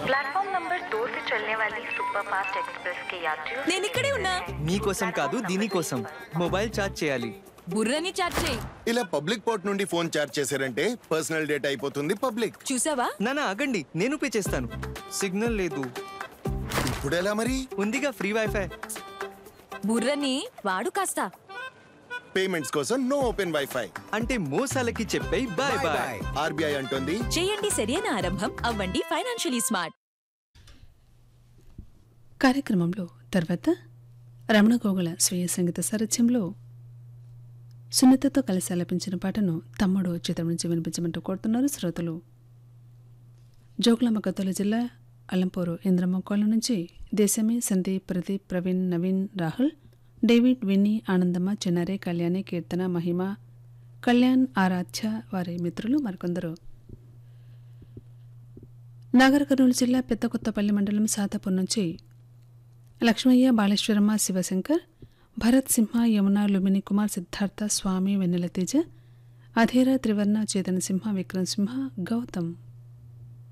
Platform number 2 से चलने वाली सुपरफास्ट एक्सप्रेस के यात्रियों నేను ఇక్కడే ఉన్నా. నీకోసం కాదు దీనికోసం మొబైల్ ఛార్జ్ చేయాలి. బుర్రని చాట్ చేయి. ఇలా పబ్లిక్ పోర్ట్ నుండి ఫోన్ చార్జ్ చేశారంటే పర్సనల్ డేటా అయిపోతుంది పబ్లిక్. చూసావా? నానా ఆగండి, నేను పే చేస్తాను. సిగ్నల్ లేదు. ఇప్పుడు ఎలా మరి? ఉందిగా ఫ్రీ వైఫై. బుర్రని వాడు కాస్త. పేమెంట్స్ కోసం నో ఓపెన్ వైఫై. అంటే మోసాలకి చెప్పే బాయ్ బాయ్. ఆర్బీఐ అంటోంది చేయండి సరైన ఆరంభం, అవ్వండి ఫైనాన్షియలీ స్మార్ట్. కార్యక్రమంలో తర్వాత రమణ గోగుల స్వీయ సంగీత సారథ్యంలో సునీతతో కలిసి ఆలపించిన పాటను తమ్ముడు చిత్రం నుంచి వినిపించమంటూ కోరుతున్నారు శ్రోతలు. జోగులాంబ గద్వాల జిల్లా అలంపూరు ఇంద్రమ్మ కోళ్ళ నుంచి దేశమే, సందీప్, ప్రదీప్, ప్రవీణ్, నవీన్, రాహుల్, డేవిడ్, విన్నీ, ఆనందమ్మ, చిన్నారే, కళ్యాణి, కీర్తన, మహిమ, కళ్యాణ్, ఆరాధ్య, వారి మిత్రులు మరికొందరు. నాగర్ కర్నూలు జిల్లా పెద్దకొత్తపల్లి మండలం సాతాపూర్ నుంచి లక్ష్మయ్య, బాలేశ్వరమ్మ, శివశంకర్, భరత్ సింహ, యమున, లుమిని కుమార్, సిద్ధార్థ, స్వామి, వెన్నెల తేజ, అధీర, త్రివర్ణ, చేతన సింహ, విక్రమ్ సింహ, గౌతమ్